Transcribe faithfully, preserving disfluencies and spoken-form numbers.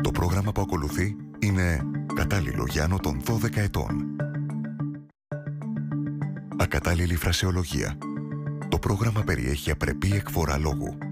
Το πρόγραμμα που ακολουθεί είναι κατάλληλο για άνω των δώδεκα ετών. Ακατάλληλη φρασεολογία. Το πρόγραμμα περιέχει απρεπή εκφορά λόγου.